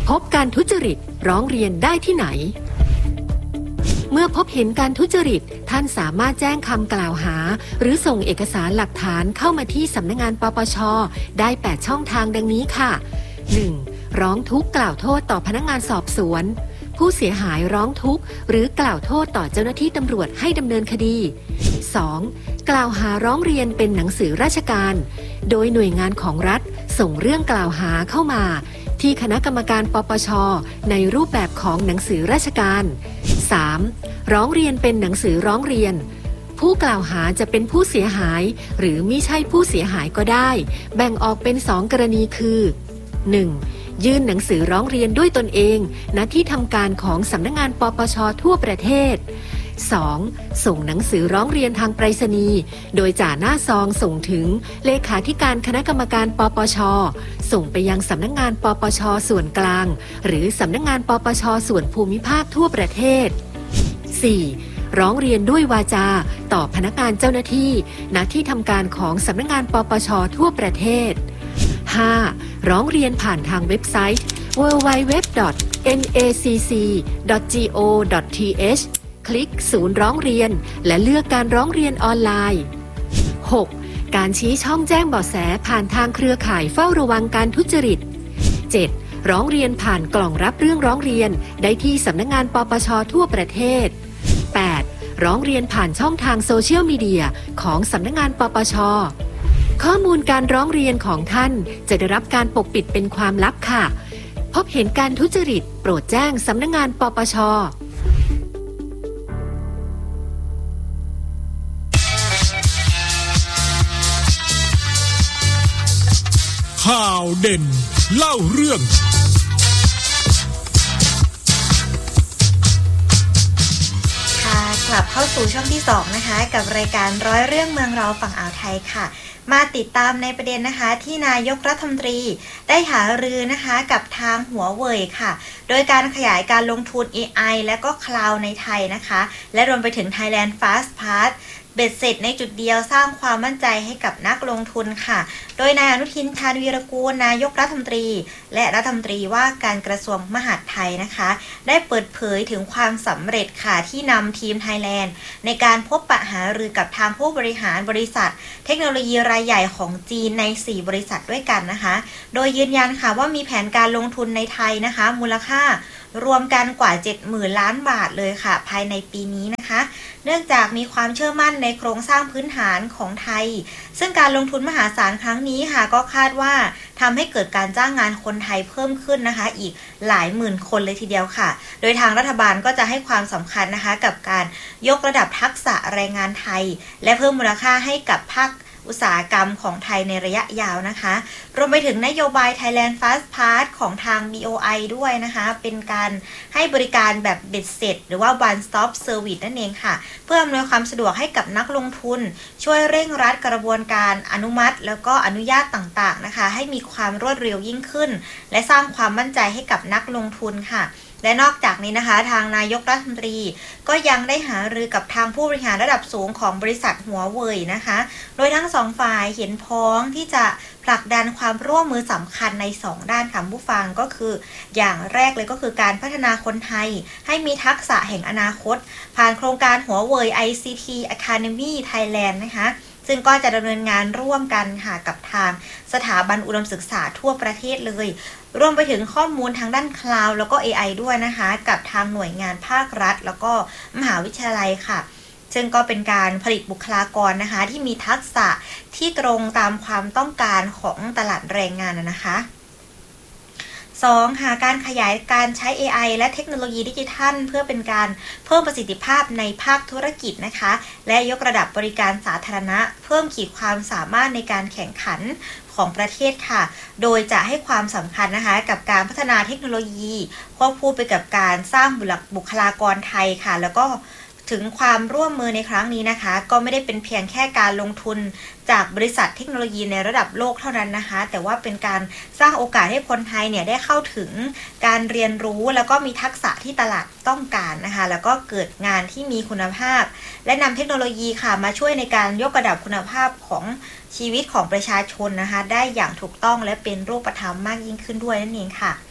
พบการทุจริตร้องเรียนได้ที่ไหนเมื่อพบเห็นการทุจริตท่านสามารถแจ้งคำกล่าวหาหรือส่งเอกสารหลักฐานเข้ามาที่สำนักงานปปช.ได้8ช่องทางดังนี้ค่ะ 1. ร้องทุกข์กล่าวโทษต่อพนักงานสอบสวนผู้เสียหายร้องทุกข์หรือกล่าวโทษต่อเจ้าหน้าที่ตำรวจให้ดำเนินคดี 2. กล่าวหาร้องเรียนเป็นหนังสือราชการโดยหน่วยงานของรัฐส่งเรื่องกล่าวหาเข้ามาที่คณะกรรมการปปช.ในรูปแบบของหนังสือราชการ 3. ร้องเรียนเป็นหนังสือร้องเรียนผู้กล่าวหาจะเป็นผู้เสียหายหรือมิใช่ผู้เสียหายก็ได้แบ่งออกเป็น2กรณีคือ 1. ยื่นหนังสือร้องเรียนด้วยตนเองณที่ทำการของสำนักงานปปช.ทั่วประเทศ 2. ส่งหนังสือร้องเรียนทางไปรษณีย์โดยจ่าหน้าซองส่งถึงเลขาธิการคณะกรรมการปปช.ส่งไปยังสำนักงานปปช.ส่วนกลางหรือสำนักงานปปช.ส่วนภูมิภาคทั่วประเทศ 4. ร้องเรียนด้วยวาจาต่อพนักงานเจ้าหน้าที่ณที่ทำการของสำนักงานปปช.ทั่วประเทศ 5. ร้องเรียนผ่านทางเว็บไซต์ www.nacc.go.th คลิกศูนย์ร้องเรียนและเลือกการร้องเรียนออนไลน์ 6. การชี้ช่องแจ้งเบาะแสผ่านทางเครือข่ายเฝ้าระวังการทุจริต 7. ร้องเรียนผ่านกล่องรับเรื่องร้องเรียนได้ที่สำนักงานปปช.ทั่วประเทศ 8. ร้องเรียนผ่านช่องทางโซเชียลมีเดียของสำนักงานปปช.ข้อมูลการร้องเรียนของท่านจะได้รับการปกปิดเป็นความลับค่ะพบเห็นการทุจริตโปรดแจ้งสำนักงานปปช. ข่าวเด่นเล่าเรื่องกลับเข้าสู่ช่วงที่2นะคะกับรายการร้อยเรื่องเมืองเราฝั่งอ่าวไทยค่ะมาติดตามในประเด็นนะคะที่นายกรัฐมนตรีได้หารือนะคะกับทางหัวเว่ยค่ะโดยการขยายการลงทุน AI และก็คลาวด์ในไทยนะคะและรวมไปถึง Thailand Fast Passเบ็ดเสร็จในจุดเดียวสร้างความมั่นใจให้กับนักลงทุนค่ะโดยนายอนุทินชาญวีรกูลนายกรัฐมนตรีและรัฐมนตรีว่าการกระทรวงมหาดไทยนะคะได้เปิดเผยถึงความสำเร็จค่ะที่นำทีมไทยแลนด์ในการพบปะหารือกับทางผู้บริหารบริษัทเทคโนโลยีรายใหญ่ของจีนใน4บริษัทด้วยกันนะคะโดยยืนยันค่ะว่ามีแผนการลงทุนในไทยนะคะมูลค่ารวมกันกว่า 70,000 ล้านบาทเลยค่ะภายในปีนี้นะคะเนื่องจากมีความเชื่อมั่นในโครงสร้างพื้นฐานของไทยซึ่งการลงทุนมหาศาลครั้งนี้ค่ะก็คาดว่าทำให้เกิดการจ้างงานคนไทยเพิ่มขึ้นนะคะอีกหลายหมื่นคนเลยทีเดียวค่ะโดยทางรัฐบาลก็จะให้ความสำคัญนะคะกับการยกระดับทักษะแรงงานไทยและเพิ่มมูลค่าให้กับภาคอุตสาหกรรมของไทยในระยะยาวนะคะรวมไปถึงนโยบาย Thailand Fast Pass ของทาง BOI ด้วยนะคะเป็นการให้บริการแบบเบ็ดเสร็จหรือว่า One Stop Service นั่นเองค่ะเพื่ออำนวยความสะดวกให้กับนักลงทุนช่วยเร่งรัดกระบวนการอนุมัติแล้วก็อนุญาตต่างๆนะคะให้มีความรวดเร็วยิ่งขึ้นและสร้างความมั่นใจให้กับนักลงทุนค่ะและนอกจากนี้นะคะทางนายกรัฐมนตรีก็ยังได้หารือกับทางผู้บริหารระดับสูงของบริษัทหัวเว่ยนะคะโดยทั้ง2ฝ่ายเห็นพ้องที่จะผลักดันความร่วมมือสำคัญใน2ด้านค่ะผู้ฟังก็คืออย่างแรกเลยก็คือการพัฒนาคนไทยให้มีทักษะแห่งอนาคตผ่านโครงการหัวเว่ย ICT Academy Thailand นะคะซึ่งก็จะดำเนินงานร่วมกันค่ะกับทางสถาบันอุดมศึกษาทั่วประเทศเลยรวมไปถึงข้อมูลทางด้านคลาวด์แล้วก็ AI ด้วยนะคะกับทางหน่วยงานภาครัฐแล้วก็มหาวิทยาลัยค่ะซึ่งก็เป็นการผลิตบุคลากรนะคะที่มีทักษะที่ตรงตามความต้องการของตลาดแรงงานนะคะ2. หาการขยายการใช้ AI และเทคโนโลยีดิจิทัลเพื่อเป็นการเพิ่มประสิทธิภาพในภาคธุรกิจนะคะและยกระดับบริการสาธารณะเพิ่มขีดความสามารถในการแข่งขันของประเทศค่ะโดยจะให้ความสำคัญนะคะกับการพัฒนาเทคโนโลยีควบคู่ไปกับการสร้างบุคลากรไทยค่ะแล้วก็ถึงความร่วมมือในครั้งนี้นะคะก็ไม่ได้เป็นเพียงแค่การลงทุนจากบริษัทเทคโนโลยีในระดับโลกเท่านั้นนะคะแต่ว่าเป็นการสร้างโอกาสให้คนไทยเนี่ยได้เข้าถึงการเรียนรู้แล้วก็มีทักษะที่ตลาดต้องการนะคะแล้วก็เกิดงานที่มีคุณภาพและนำเทคโนโลยีค่ะมาช่วยในการยกระดับคุณภาพของชีวิตของประชาชนนะคะได้อย่างถูกต้องและเป็นรูปธรรมมากยิ่งขึ้นด้วยนั่นเองค่ะ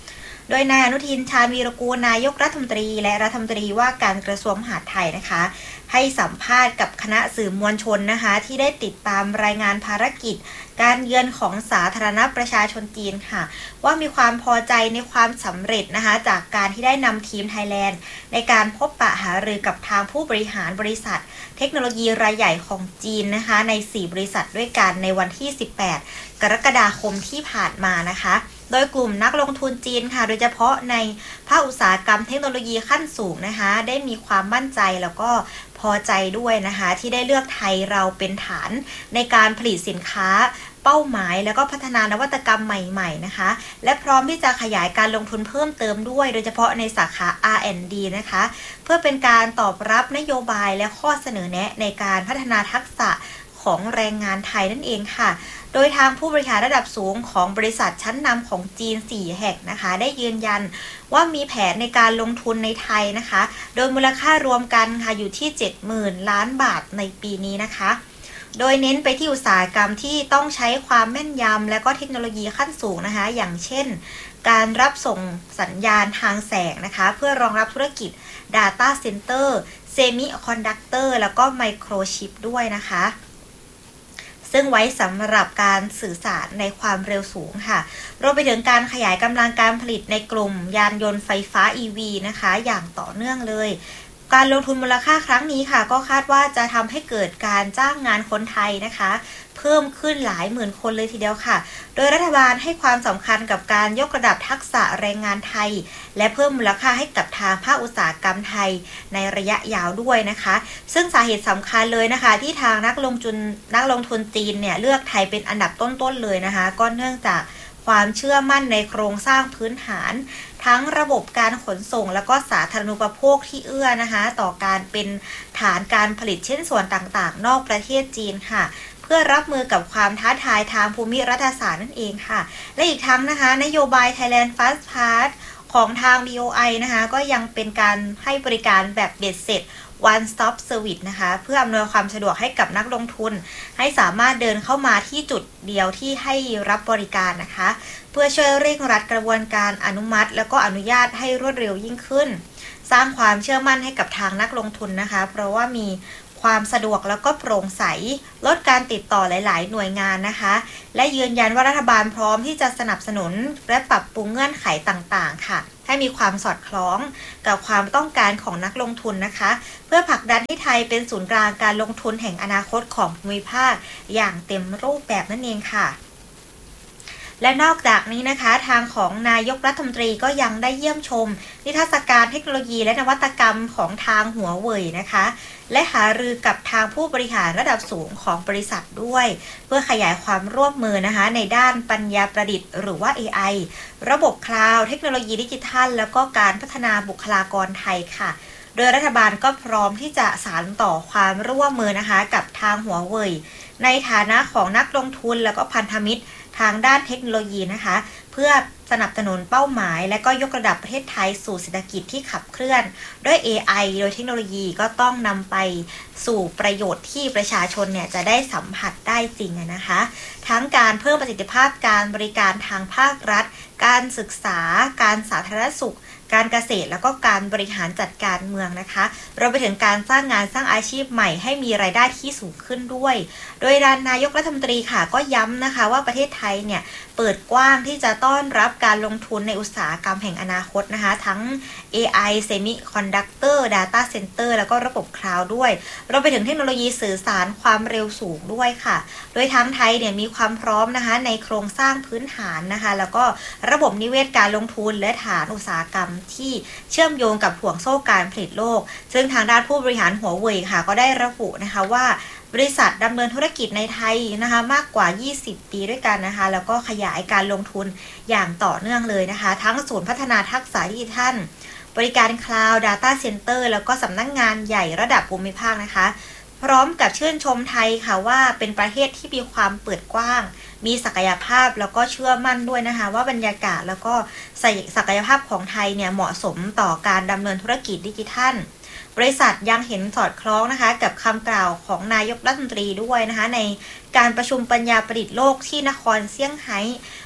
โดยนายอนุทินชาญวีรกูลนายกรัฐมนตรีและรัฐมนตรีว่าการกระทรวงมหาดไทยนะคะให้สัมภาษณ์กับคณะสื่อมวลชนนะคะที่ได้ติดตามรายงานภารกิจการเยือนของสาธารณประชาชนจีนค่ะว่ามีความพอใจในความสำเร็จนะคะจากการที่ได้นำทีมไทยแลนด์ในการพบปะหารือกับทางผู้บริหารบริษัทเทคโนโลยีรายใหญ่ของจีนนะคะใน4บริษัทด้วยกันในวันที่18กรกฎาคมที่ผ่านมานะคะโดยกลุ่มนักลงทุนจีนค่ะโดยเฉพาะในภาคอุตสาหกรรมเทคโนโลยีขั้นสูงนะคะได้มีความมั่นใจแล้วก็พอใจด้วยนะคะที่ได้เลือกไทยเราเป็นฐานในการผลิตสินค้าเป้าหมายแล้วก็พัฒนานวัตกรรมใหม่ๆนะคะและพร้อมที่จะขยายการลงทุนเพิ่มเติมด้วยโดยเฉพาะในสาขา R&D นะคะเพื่อเป็นการตอบรับนโยบายและข้อเสนอแนะในการพัฒนาทักษะของแรงงานไทยนั่นเองค่ะโดยทางผู้บริหารระดับสูงของบริษัทชั้นนำของจีน4แห่งนะคะได้ยืนยันว่ามีแผนในการลงทุนในไทยนะคะโดยมูลค่ารวมกันค่ะอยู่ที่ 70,000 ล้านบาทในปีนี้นะคะโดยเน้นไปที่อุตสาหกรรมที่ต้องใช้ความแม่นยำและก็เทคโนโลยีขั้นสูงนะคะอย่างเช่นการรับส่งสัญญาณทางแสงนะคะเพื่อรองรับธุรกิจ Data Center Semiconductor แล้วก็ Microchip ด้วยนะคะซึ่งไว้สำหรับการสื่อสารในความเร็วสูงค่ะรวมไปถึงการขยายกำลังการผลิตในกลุ่มยานยนต์ไฟฟ้า EV นะคะอย่างต่อเนื่องเลยการลงทุนมูลค่าครั้งนี้ค่ะก็คาดว่าจะทำให้เกิดการจ้างงานคนไทยนะคะเพิ่มขึ้นหลายหมื่นคนเลยทีเดียวค่ะโดยรัฐบาลให้ความสำคัญกับการยกระดับทักษะแรงงานไทยและเพิ่มมูลค่าให้กับทางภาคอุตสาหกรรมไทยในระยะยาวด้วยนะคะซึ่งสาเหตุสำคัญเลยนะคะที่ทางนักลงทุนจีนเนี่ยเลือกไทยเป็นอันดับต้นๆเลยนะคะก็เนื่องจากความเชื่อมั่นในโครงสร้างพื้นฐานทั้งระบบการขนส่งแล้วก็สาธารณูปโภคที่เอื้อนะคะต่อการเป็นฐานการผลิตชิ้นส่วนต่างๆนอกประเทศจีนค่ะเพื่อรับมือกับความท้าทายทางภูมิรัฐศาสตร์นั่นเองค่ะและอีกทั้งนะคะนโยบาย Thailand Fast Pass ของทาง BOI นะคะก็ยังเป็นการให้บริการแบบเบ็ดเสร็จOne Stop Service นะคะเพื่ออำนวยความสะดวกให้กับนักลงทุนให้สามารถเดินเข้ามาที่จุดเดียวที่ให้รับบริการนะคะเพื่อช่วยเร่งรัดกระบวนการอนุมัติแล้วก็อนุญาตให้รวดเร็วยิ่งขึ้นสร้างความเชื่อมั่นให้กับทางนักลงทุนนะคะเพราะว่ามีความสะดวกแล้วก็โปร่งใสลดการติดต่อหลายๆหน่วยงานนะคะและยืนยันว่ารัฐบาลพร้อมที่จะสนับสนุนและปรับปรุงเงื่อนไขต่างๆค่ะให้มีความสอดคล้องกับความต้องการของนักลงทุนนะคะเพื่อผลักดันให้ไทยเป็นศูนย์กลางการลงทุนแห่งอนาคตของภูมิภาคอย่างเต็มรูปแบบนั่นเองค่ะและนอกจากนี้นะคะทางของนายกรัฐมนตรีก็ยังได้เยี่ยมชมนิทรรศการเทคโนโลยีและนวัตกรรมของทางหัวเว่ยนะคะและหารือกับทางผู้บริหารระดับสูงของบริษัทด้วยเพื่อขยายความร่วมมือนะคะในด้านปัญญาประดิษฐ์หรือว่า AI ระบบคลาวด์เทคโนโลยีดิจิทัลแล้วก็การพัฒนาบุคลากรไทยค่ะโดยรัฐบาลก็พร้อมที่จะสานต่อความร่วมมือนะคะกับทางหัวเว่ยในฐานะของนักลงทุนแล้วก็พันธมิตรทางด้านเทคโนโลยีนะคะเพื่อสนับสนุนเป้าหมายและก็ยกระดับประเทศไทยสู่เศรษฐกิจที่ขับเคลื่อนด้วย AI โดยเทคโนโลยีก็ต้องนำไปสู่ประโยชน์ที่ประชาชนเนี่ยจะได้สัมผัสได้จริงนะคะทั้งการเพิ่มประสิทธิภาพการบริการทางภาครัฐการศึกษาการสาธารณสุขการเกษตรแล้วก็การบริหารจัดการเมืองนะคะรวมไปถึงการสร้างงานสร้างอาชีพใหม่ให้มีรายได้ที่สูงขึ้นด้วยโดยนายกรัฐมนตรีค่ะก็ย้ำนะคะว่าประเทศไทยเนี่ยเปิดกว้างที่จะต้อนรับการลงทุนในอุตสาหกรรมแห่งอนาคตนะคะทั้ง AI Semiconductor Data Center แล้วก็ระบบคลาวด์ด้วยรวมไปถึงเทคโนโลยีสื่อสารความเร็วสูงด้วยค่ะโดยทั้งไทยเนี่ยมีความพร้อมนะคะในโครงสร้างพื้นฐานนะคะแล้วก็ระบบนิเวศการลงทุนและฐานอุตสาหกรรมที่เชื่อมโยงกับห่วงโซ่การผลิตโลกซึ่งทางด้านผู้บริหารหัวเว่ยค่ะก็ได้ระบุนะคะว่าบริษัทดำเนินธุรกิจในไทยนะคะมากกว่า20ปีด้วยกันนะคะแล้วก็ขยายการลงทุนอย่างต่อเนื่องเลยนะคะทั้งศูนย์พัฒนาทักษะดิจิทัลบริการคลาวด์ Data Center แล้วก็สำนักงานใหญ่ระดับภูมิภาคนะคะพร้อมกับชื่นชมไทยค่ะว่าเป็นประเทศที่มีความเปิดกว้างมีศักยภาพแล้วก็เชื่อมั่นด้วยนะคะว่าบรรยากาศแล้วก็ศักยภาพของไทยเนี่ยเหมาะสมต่อการดำเนินธุรกิจดิจิทัลบริษัทยังเห็นสอดคล้องนะคะกับคำกล่าวของนายกรัฐมนตรีด้วยนะคะในการประชุมปัญญาประดิษฐ์โลกที่นครเซี่ยงไฮ้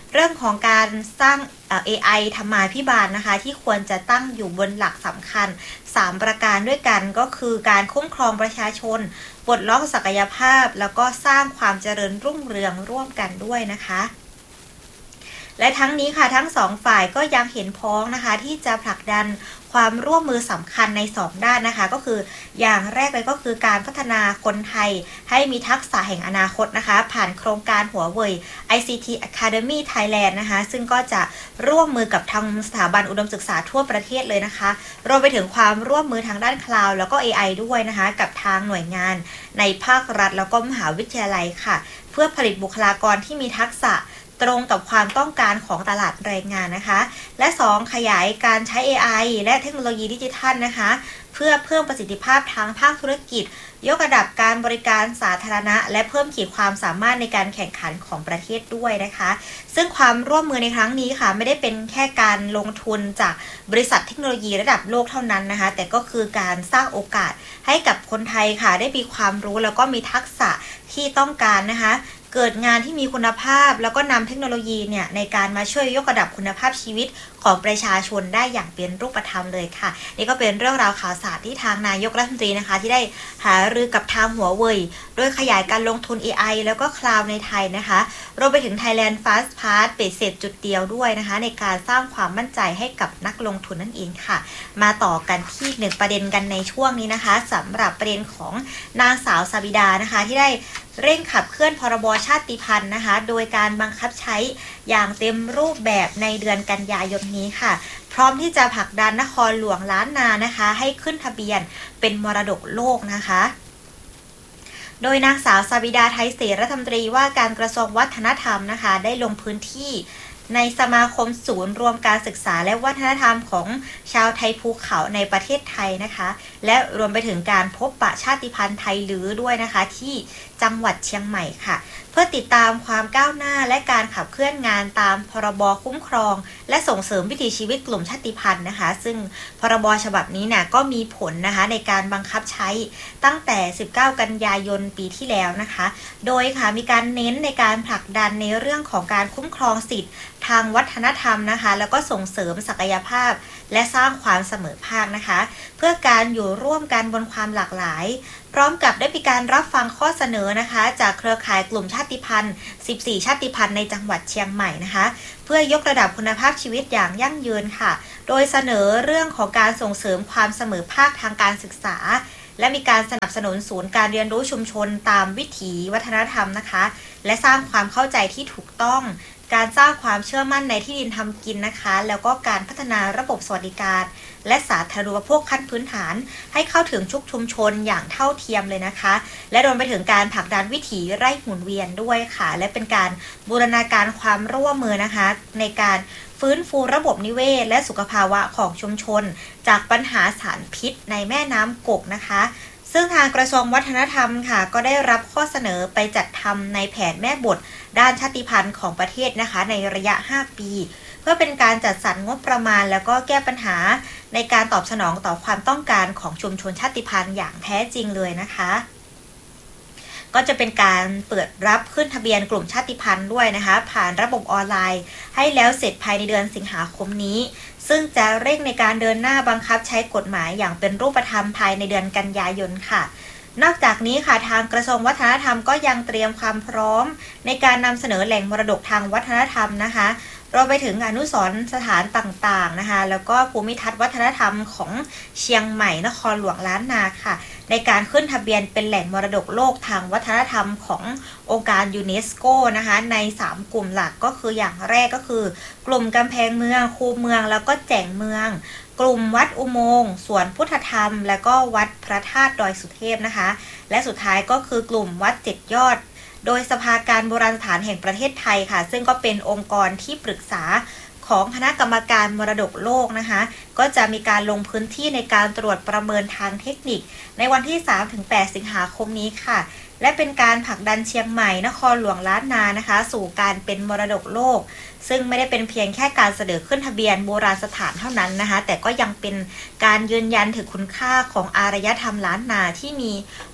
เรื่องของการสร้างAI ธรรมาภิบาลนะคะที่ควรจะตั้งอยู่บนหลักสำคัญ3ประการด้วยกันก็คือการคุ้มครองประชาชนปลดล็อกศักยภาพแล้วก็สร้างความเจริญรุ่งเรืองร่วมกันด้วยนะคะและทั้งนี้ค่ะทั้ง2ฝ่ายก็ยังเห็นพ้องนะคะที่จะผลักดันความร่วมมือสำคัญใน2ด้านนะคะก็คืออย่างแรกเลยก็คือการพัฒนาคนไทยให้มีทักษะแห่งอนาคตนะคะผ่านโครงการหัวเว่ย ICT Academy Thailand นะคะซึ่งก็จะร่วมมือกับทางสถาบันอุดมศึกษาทั่วประเทศเลยนะคะรวมไปถึงความร่วมมือทางด้านคลาวด์แล้วก็ AI ด้วยนะคะกับทางหน่วยงานในภาครัฐแล้วก็มหาวิทยาลัยค่ะเพื่อผลิตบุคลากรที่มีทักษะตรงกับความต้องการของตลาดแรงงานนะคะและ2ขยายการใช้ AI และเทคโนโลยีดิจิทัลนะคะเพื่อเพิ่มประสิทธิภาพทางภาคธุรกิจยกระดับการบริการสาธารณะและเพิ่มขีดความสามารถในการแข่งขันของประเทศด้วยนะคะซึ่งความร่วมมือในครั้งนี้ค่ะไม่ได้เป็นแค่การลงทุนจากบริษัทเทคโนโลยีระดับโลกเท่านั้นนะคะแต่ก็คือการสร้างโอกาสให้กับคนไทยค่ะได้มีความรู้แล้วก็มีทักษะที่ต้องการนะคะเกิดงานที่มีคุณภาพแล้วก็นำเทคโนโลยีเนี่ยในการมาช่วยยกระดับคุณภาพชีวิตของประชาชนได้อย่างเป็นรูปธรรมเลยค่ะนี่ก็เป็นเรื่องราวข่าวสารที่ทางนายกรัฐมนตรีนะคะที่ได้หารือกับทางหัวเว่ยโดยขยายการลงทุน AI แล้วก็คลาวด์ในไทยนะคะรวมไปถึง Thailand Fast Pass เบ็ดเสร็จจุดเดียวด้วยนะคะในการสร้างความมั่นใจให้กับนักลงทุนนั่นเองค่ะมาต่อกันที่1ประเด็นกันในช่วงนี้นะคะสำหรับประเด็นของนางสาวสาบิดานะคะที่ได้เร่งขับเคลื่อนพรบชาติพันธุ์นะคะโดยการบังคับใช้อย่างเต็มรูปแบบในเดือนกันยายนนี้ค่ะพร้อมที่จะผลักดันนครหลวงล้านนานะคะให้ขึ้นทะเบียนเป็นมรดกโลกนะคะโดยนางสาวสาบิดาไทยเสรีรัฐมนตรีว่าการกระทรวงวัฒนธรรมนะคะได้ลงพื้นที่ในสมาคมศูนย์รวมการศึกษาและวัฒนธรรมของชาวไทยภูเขาในประเทศไทยนะคะและรวมไปถึงการพบปะชาติพันธุ์ไทยลื้อด้วยนะคะที่จังหวัดเชียงใหม่ค่ะเพื่อติดตามความก้าวหน้าและการขับเคลื่อนงานตามพรบคุ้มครองและส่งเสริมวิถีชีวิตกลุ่มชาติพันธุ์นะคะซึ่งพรบฉบับนี้เนี่ยก็มีผลนะคะในการบังคับใช้ตั้งแต่19กันยายนปีที่แล้วนะคะโดยค่ะมีการเน้นในการผลักดันในเรื่องของการคุ้มครองสิทธิทางวัฒนธรรมนะคะแล้วก็ส่งเสริมศักยภาพและสร้างความเสมอภาคนะคะเพื่อการอยู่ร่วมกันบนความหลากหลายพร้อมกับได้มีการรับฟังข้อเสนอนะคะจากเครือข่ายกลุ่มชาติพันธุ์14ชาติพันธุ์ในจังหวัดเชียงใหม่นะคะเพื่อยกระดับคุณภาพชีวิตอย่างยั่งยืนค่ะโดยเสนอเรื่องของการส่งเสริมความเสมอภาคทางการศึกษาและมีการสนับสนุนศูนย์การเรียนรู้ชุมชนตามวิถีวัฒนธรรมนะคะและสร้างความเข้าใจที่ถูกต้องการสร้างความเชื่อมั่นในที่ดินทำกินนะคะแล้วก็การพัฒนาระบบสวัสดิการและสาธารณูปโภคขั้นพื้นฐานให้เข้าถึงทุกชุมชนอย่างเท่าเทียมเลยนะคะและรวมไปถึงการผลักดันวิถีไร่หมุนเวียนด้วยค่ะและเป็นการบูรณาการความร่วมมือนะคะในการฟื้นฟูระบบนิเวศและสุขภาวะของชุมชนจากปัญหาสารพิษในแม่น้ำกกนะคะซึ่งทางกระทรวงวัฒนธรรมค่ะก็ได้รับข้อเสนอไปจัดทำในแผนแม่บทด้านชาติพันธุ์ของประเทศนะคะในระยะ5ปีเพื่อเป็นการจัดสรรงบประมาณแล้วก็แก้ปัญหาในการตอบสนองต่อความต้องการของชุมชนชาติพันธุ์อย่างแท้จริงเลยนะคะก็จะเป็นการเปิดรับขึ้นทะเบียนกลุ่มชาติพันธุ์ด้วยนะคะผ่านระบบออนไลน์ให้แล้วเสร็จภายในเดือนสิงหาคมนี้ซึ่งจะเร่งในการเดินหน้าบังคับใช้กฎหมายอย่างเป็นรูปธรรมภายในเดือนกันยายนค่ะนอกจากนี้ค่ะทางกระทรวงวัฒนธรรมก็ยังเตรียมความพร้อมในการนำเสนอแหล่งมรดกทางวัฒนธรรมนะคะรวมไปถึงอนุสรณ์สถานต่างๆนะคะแล้วก็ภูมิทัศน์วัฒนธรรมของเชียงใหม่นครหลวงล้านนาค่ะในการขึ้นทะเบียนเป็นแหล่งมรดกโลกทางวัฒนธรรมขององค์การยูเนสโกนะคะใน3กลุ่มหลักก็คืออย่างแรกก็คือกลุ่มกำแพงเมืองคูเมืองแล้วก็แจ่งเมืองกลุ่มวัดอุโมงค์สวนพุทธธรรมและก็วัดพระธาตุดอยสุเทพนะคะและสุดท้ายก็คือกลุ่มวัด7ยอดโดยสภาการโบราณสถานแห่งประเทศไทยค่ะซึ่งก็เป็นองค์กรที่ปรึกษาของคณะกรรมการมรดกโลกนะคะก็จะมีการลงพื้นที่ในการตรวจประเมินทางเทคนิคในวันที่ 3-8 สิงหาคมนี้ค่ะและเป็นการผลักดันเชียงใหม่นครหลวงล้านนานะคะสู่การเป็นมรดกโลกซึ่งไม่ได้เป็นเพียงแค่การเสนอขึ้นทะเบียนโบราณสถานเท่านั้นนะคะแต่ก็ยังเป็นการยืนยันถึงคุณค่าของอารยธรรมล้านนาที่มี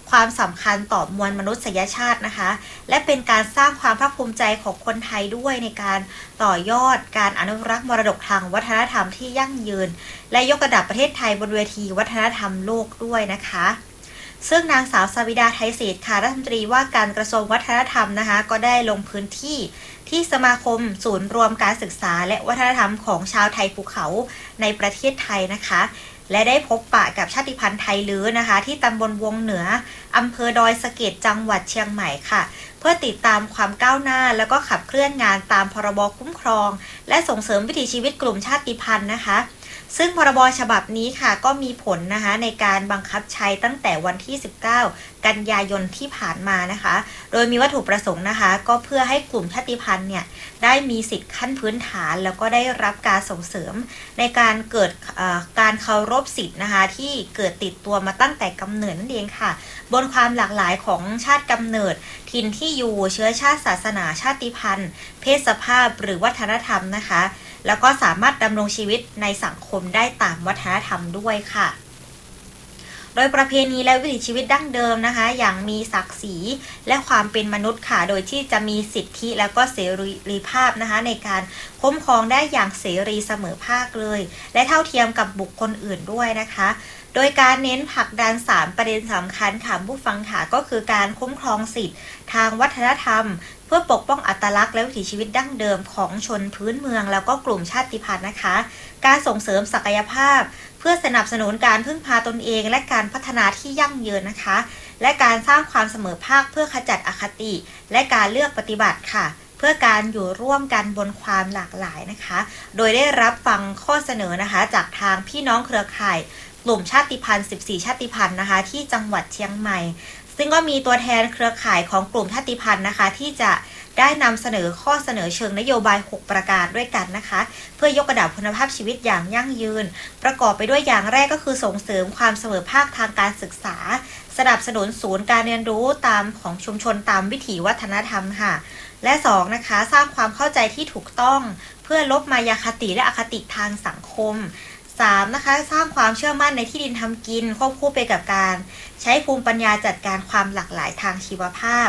ความสำคัญต่อมวลมนุษยชาตินะคะและเป็นการสร้างความภาคภูมิใจของคนไทยด้วยในการต่อยอดการอนุรักษ์มรดกทางวัฒนธรรมที่ยั่งยืนและยกระดับประเทศไทยบนเวทีวัฒนธรรมโลกด้วยนะคะซึ่งนางสาวสวิดาไทยเศรษฐ์ค่ะรัฐมนตรีว่าการกระทรวงวัฒนธรรมนะคะก็ได้ลงพื้นที่ที่สมาคมศูนย์รวมการศึกษาและวัฒนธรรมของชาวไทยภูเขาในประเทศไทยนะคะและได้พบปะกับชาติพันธุ์ไทยลื้อนะคะที่ตำบลวงเหนืออำเภอดอยสะเก็ดจังหวัดเชียงใหม่ค่ะเพื่อติดตามความก้าวหน้าแล้วก็ขับเคลื่อนงานตามพรบคุ้มครองและส่งเสริมวิถีชีวิตกลุ่มชาติพันธุ์นะคะซึ่งพรบฉบับนี้ค่ะก็มีผลนะคะในการบังคับใช้ตั้งแต่วันที่19กันยายนที่ผ่านมานะคะโดยมีวัตถุประสงค์นะคะก็เพื่อให้กลุ่มชาติพันธุ์เนี่ยได้มีสิทธิขั้นพื้นฐานแล้วก็ได้รับการส่งเสริมในการเกิดการเคารพสิทธินะคะที่เกิดติดตัวมาตั้งแต่กำเนิดนั่นเองค่ะบนความหลากหลายของชาติกำเนิดถิ่นที่อยู่เชื้อชาติศาสนาชาติพันธุ์เพศสภาพหรือวัฒนธรรมนะคะแล้วก็สามารถดำรงชีวิตในสังคมได้ตามวัฒนธรรมด้วยค่ะโดยประเพณีและวิถีชีวิตดั้งเดิมนะคะอย่างมีศักดิ์ศรีและความเป็นมนุษย์ค่ะโดยที่จะมีสิทธิแล้วก็เสรีภาพนะคะในการคุ้มครองได้อย่างเสรีเสมอภาคเลยและเท่าเทียมกับบุคคลอื่นด้วยนะคะโดยการเน้นผลักดัน3ประเด็นสำคัญค่ะผู้ฟังค่ะก็คือการคุ้มครองสิทธิทางวัฒนธรรมเพื่อปกป้องอัตลักษณ์และวิถีชีวิตดั้งเดิมของชนพื้นเมืองแล้วก็กลุ่มชาติพันธุ์นะคะการส่งเสริมศักยภาพเพื่อสนับสนุนการพึ่งพาตนเองและการพัฒนาที่ยั่งยืนนะคะและการสร้างความเสมอภาคเพื่อขจัดอคติและการเลือกปฏิบัติค่ะเพื่อการอยู่ร่วมกันบนความหลากหลายนะคะโดยได้รับฟังข้อเสนอนะคะจากทางพี่น้องเครือข่ายกลุ่มชาติพันธุ์14ชาติพันธุ์นะคะที่จังหวัดเชียงใหม่ซึ่งก็มีตัวแทนเครือข่ายของกลุ่มชาติพันธุ์นะคะที่จะได้นำเสนอข้อเสนอเชิงนโยบาย6ประการด้วยกันนะคะเพื่อยกระดับคุณภาพชีวิตอย่างยั่งยืนประกอบไปด้วยอย่างแรกก็คือส่งเสริมความเสมอภาคทางการศึกษาสนับสนุนศูนย์การเรียนรู้ตามของชุมชนตามวิถีวัฒนธรรมค่ะและ2นะคะสร้างความเข้าใจที่ถูกต้องเพื่อลบมายาคติและอคติทางสังคม3นะคะสร้างความเชื่อมั่นในที่ดินทำกินควบคู่ไปกับการใช้ภูมิปัญญาจัดการความหลากหลายทางชีวภาพ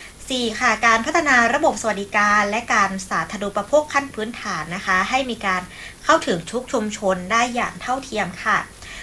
4ค่ะการพัฒนาระบบสวัสดิการและการสาธารณูปโภคขั้นพื้นฐานนะคะให้มีการเข้าถึงทุกชุมชนได้อย่างเท่าเทียมค่ะ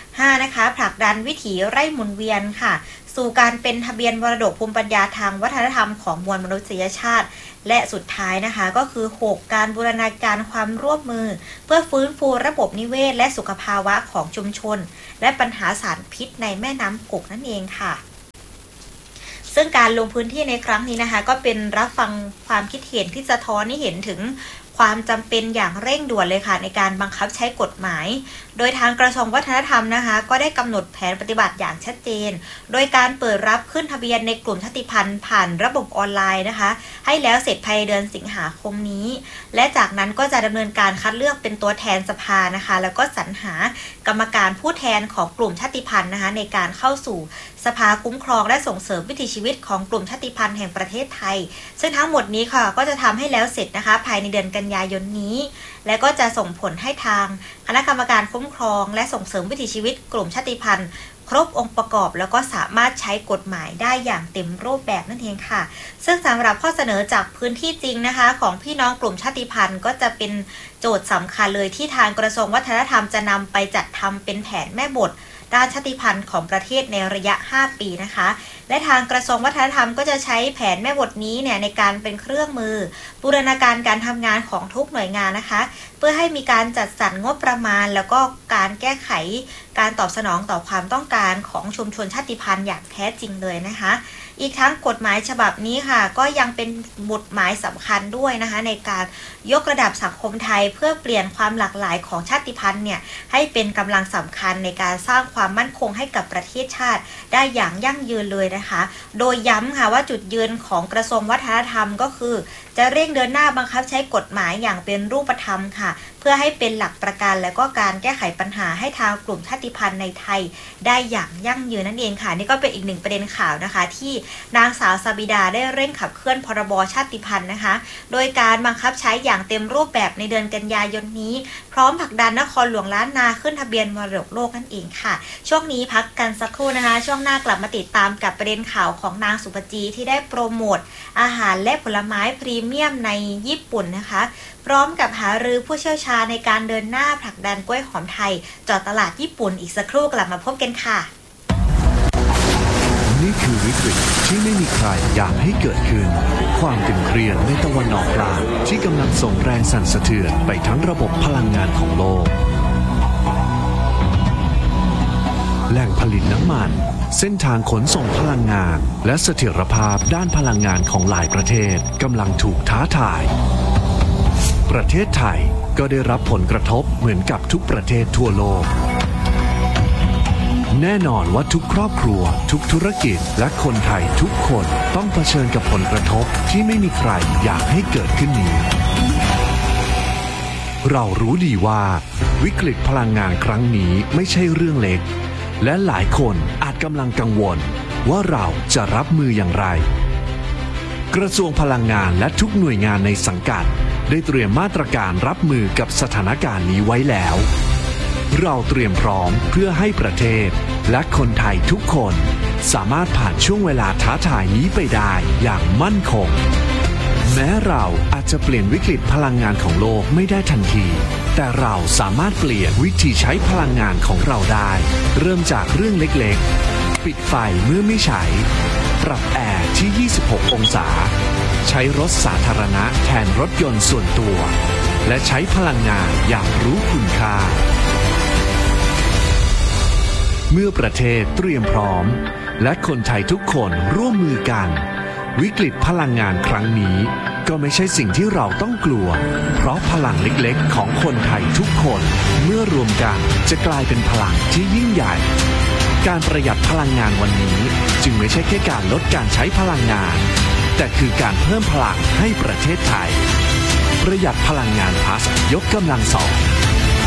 5นะคะผลักดันวิถีไร่หมุนเวียนค่ะสู่การเป็นทะเบียนมรดกภูมิปัญญาทางวัฒนธรรมของมวลมนุษยชาติและสุดท้ายนะคะก็คือ6การบูรณาการความร่วมมือเพื่อฟื้นฟูระบบนิเวศและสุขภาวะของชุมชนและปัญหาสารพิษในแม่น้ำกกนั่นเองค่ะซึ่งการลงพื้นที่ในครั้งนี้นะคะก็เป็นรับฟังความคิดเห็นที่สะท้อนให้เห็นถึงความจำเป็นอย่างเร่งด่วนเลยค่ะในการบังคับใช้กฎหมายโดยทางกระทรวงวัฒนธรรมนะคะก็ได้กำหนดแผนปฏิบัติอย่างชัดเจนโดยการเปิดรับขึ้นทะเบียนในกลุ่มชาติพันธุ์ผ่านระบบออนไลน์นะคะให้แล้วเสร็จภายในเดือนสิงหาคมนี้และจากนั้นก็จะดำเนินการคัดเลือกเป็นตัวแทนสภานะคะแล้วก็สรรหากรรมการผู้แทนของกลุ่มชาติพันธุ์นะคะในการเข้าสู่สภาคุ้มครองและส่งเสริมวิถีชีวิตของกลุ่มชาติพันธุ์แห่งประเทศไทยซึ่งทั้งหมดนี้ค่ะก็จะทำให้แล้วเสร็จนะคะภายในเดือนกันยายนนี้และก็จะส่งผลให้ทางคณะกรรมการคุ้มครองและส่งเสริมวิถีชีวิตกลุ่มชาติพันธุ์ครบองค์ประกอบแล้วก็สามารถใช้กฎหมายได้อย่างเต็มรูปแบบนั่นเองค่ะซึ่งสำหรับข้อเสนอจากพื้นที่จริงนะคะของพี่น้องกลุ่มชาติพันธุ์ก็จะเป็นโจทย์สำคัญเลยที่ทางกระทรวงวัฒนธรรมจะนำไปจัดทำเป็นแผนแม่บทด้านชาติพันธุ์ของประเทศในระยะ5ปีนะคะและทางกระทรวงวัฒนธรรมก็จะใช้แผนแม่บทนี้เนี่ยในการเป็นเครื่องมือบูรณาการการทำงานของทุกหน่วยงานนะคะเพื่อให้มีการจัดสรรงบประมาณแล้วก็การแก้ไขการตอบสนองต่อความต้องการของชุมชนชาติพันธุ์อย่างแท้จริงเลยนะคะอีกทั้งกฎหมายฉบับนี้ค่ะก็ยังเป็นบทหมายสำคัญด้วยนะคะในการยกระดับสังคมไทยเพื่อเปลี่ยนความหลากหลายของชาติพันธุ์เนี่ยให้เป็นกำลังสำคัญในการสร้างความมั่นคงให้กับประเทศชาติได้อย่างยั่งยืนเลยนะคะโดยย้ำค่ะว่าจุดยืนของกระทรวงวัฒนธรรมก็คือจะเร่งเดินหน้าบังคับใช้กฎหมายอย่างเป็นรูปธรรมค่ะพื่อให้เป็นหลักประกันและก็การแก้ไขปัญหาให้ทางกลุ่มชาติพันธุ์ในไทยได้อย่างยั่งยืนนั่นเองค่ะนี่ก็เป็นอีกหนึ่งประเด็นข่าวนะคะที่นางสาวซาบิดาได้เร่งขับเคลื่อนพรบชาติพันธุ์นะคะโดยการบังคับใช้อย่างเต็มรูปแบบในเดือนกันยายนนี้พร้อมผลักดันนครหลวงล้านนาขึ้นทะเบียนมรดกโลกนั่นเองค่ะช่วงนี้พักกันสักครู่นะคะช่วงหน้ากลับมาติดตามกับประเด็นข่าวของนางสุปจีที่ได้โปรโมทอาหารและผลไม้พรีเมียมในญี่ปุ่นนะคะพร้อมกับหารือผู้เชี่ยวชาญในการเดินหน้าผลักดันกล้วยหอมไทยเจาะตลาดญี่ปุ่นอีกสักครู่กลับมาพบกันค่ะนี่คือวิกฤตที่ไม่มีใครอยากให้เกิดขึ้นความตึงเครียดในตะวันออกกลางที่กำลังส่งแรงสั่นสะเทือนไปทั้งระบบพลังงานของโลกแหล่งผลิตน้ำมันเส้นทางขนส่งพลังงานและเสถียรภาพด้านพลังงานของหลายประเทศกำลังถูกท้าทายประเทศไทยก็ได้รับผลกระทบเหมือนกับทุกประเทศทั่วโลกแน่นอนว่าทุกครอบครัวทุกธุรกิจและคนไทยทุกคนต้องเผชิญกับผลกระทบที่ไม่มีใครอยากให้เกิดขึ้นนี้เรารู้ดีว่าวิกฤตพลังงานครั้งนี้ไม่ใช่เรื่องเล็กและหลายคนอาจกำลังกังวลว่าเราจะรับมืออย่างไรกระทรวงพลังงานและทุกหน่วยงานในสังกัดได้เตรียมมาตรการรับมือกับสถานการณ์นี้ไว้แล้วเราเตรียมพร้อมเพื่อให้ประเทศและคนไทยทุกคนสามารถผ่านช่วงเวลาท้าทายนี้ไปได้อย่างมั่นคงแม้เราอาจจะเปลี่ยนวิกฤตพลังงานของโลกไม่ได้ทันทีแต่เราสามารถเปลี่ยนวิธีใช้พลังงานของเราได้เริ่มจากเรื่องเล็กๆปิดไฟเมื่อไม่ใช้ปรับแอร์ที่26องศาใช้รถสาธารณะแทนรถยนต์ส่วนตัวและใช้พลังงานอย่างรู้คุณค่าเมื่อประเทศเตรียมพร้อมและคนไทยทุกคนร่วมมือกันวิกฤตพลังงานครั้งนี้ก็ไม่ใช่สิ่งที่เราต้องกลัวเพราะพลังเล็กๆของคนไทยทุกคนเมื่อรวมกันจะกลายเป็นพลังที่ยิ่งใหญ่การประหยัดพลังงานวันนี้จึงไม่ใช่แค่การลดการใช้พลังงานแต่คือการเพิ่มพลังให้ประเทศไทยประหยัดพลังงานพลัสยกกำลัง2